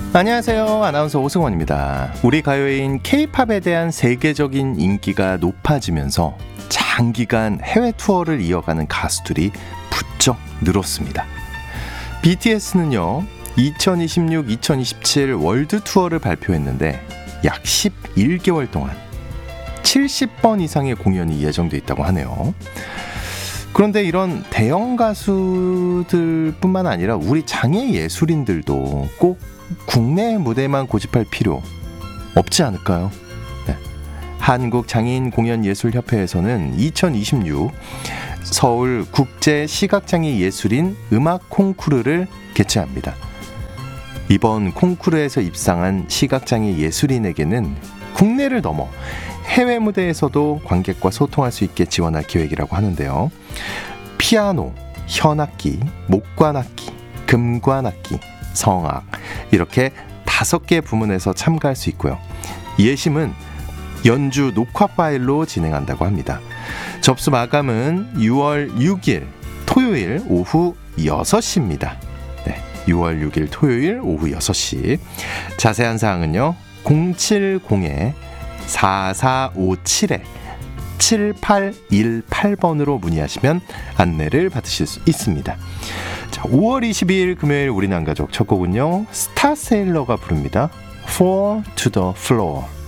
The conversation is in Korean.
안녕하세요. 아나운서 오승원입니다. 우리 가요인 K-팝에 대한 세계적인 인기가 높아지면서 장기간 해외 투어를 이어가는 가수들이 부쩍 늘었습니다. BTS는요, 2026-2027 월드 투어를 발표했는데 약 11개월 동안 70번 이상의 공연이 예정돼 있다고 하네요. 그런데 이런 대형 가수들뿐만 아니라 우리 장애 예술인들도 꼭 국내 무대만 고집할 필요 없지 않을까요? 네. 한국장애인공연예술협회에서는 2026 서울 국제시각장애예술인 음악 콩쿠르를 개최합니다. 이번 콩쿠르에서 입상한 시각장애 예술인에게는 국내를 넘어 해외 무대에서도 관객과 소통할 수 있게 지원할 계획이라고 하는데요. 피아노, 현악기, 목관악기, 금관악기, 성악 이렇게 5개 부문에서 참가할 수 있고요. 예심은 연주 녹화 파일로 진행한다고 합니다. 접수 마감은 6월 6일 토요일 오후 6시입니다. 네, 6월 6일 토요일 오후 6시. 자세한 사항은요. 070-4457-7818번으로 문의하시면 안내를 받으실 수 있습니다. 자, 5월 22일 금요일 우리 남가족 첫 곡은요. 스타세일러가 부릅니다. Fall to the Floor.